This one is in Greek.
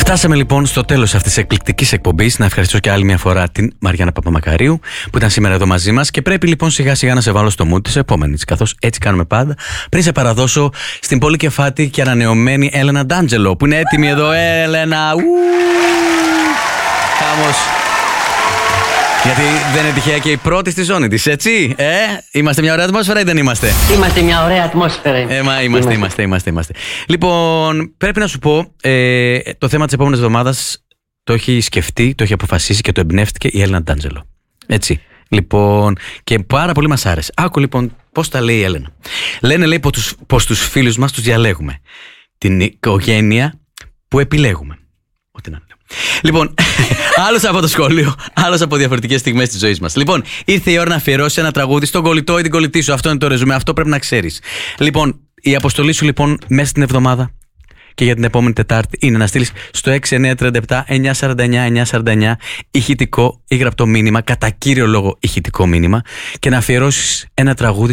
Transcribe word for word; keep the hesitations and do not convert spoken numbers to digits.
Φτάσαμε λοιπόν στο τέλος αυτής της εκπληκτικής εκπομπής. Να ευχαριστήσω και άλλη μια φορά την Μαριάννα Παπαμακαρίου που ήταν σήμερα εδώ μαζί μας. Και πρέπει λοιπόν σιγά σιγά να σε βάλω στο mood της επόμενης, καθώς έτσι κάνουμε πάντα. Πριν σε παραδώσω στην πολύ κεφάτη και ανανεωμένη Έλενα Ντάντζελο που είναι έτοιμη εδώ. Έλενα! Χάμος! Γιατί δεν είναι τυχαία και η πρώτη στη ζώνη της, έτσι. Ε, είμαστε μια ωραία ατμόσφαιρα ή δεν είμαστε? Είμαστε μια ωραία ατμόσφαιρα. Ε, μα είμαστε, είμαστε, είμαστε, είμαστε. Λοιπόν, πρέπει να σου πω, ε, το θέμα της επόμενης εβδομάδας το έχει σκεφτεί, το έχει αποφασίσει και το εμπνεύστηκε η Έλενα Ντάντζελο. Έτσι. Λοιπόν, και πάρα πολύ μας άρεσε. Άκου λοιπόν πώς τα λέει η Έλενα. Λένε, λέει, πως τους, πως τους φίλους μας τους διαλέγουμε. Την οικογένεια που επιλέγουμε. Ό,τι να είναι. Λοιπόν, άλλος από το σχολείο, άλλος από διαφορετικές στιγμές της ζωής μας. Λοιπόν, ήρθε η ώρα να αφιερώσει ένα τραγούδι στον κολλητό ή την κολλητή σου. Αυτό είναι το ρεζουμέ, αυτό πρέπει να ξέρεις. Λοιπόν, η αποστολή σου λοιπόν μέσα στην εβδομάδα και για την επόμενη Τετάρτη είναι να στείλεις στο έξι εννιά τρία επτά εννιά τέσσερα εννιά εννιά τέσσερα εννιά ηχητικό ή γραπτό μήνυμα, κατά κύριο λόγο ηχητικό μήνυμα, και να αφιερώσεις ένα τραγούδι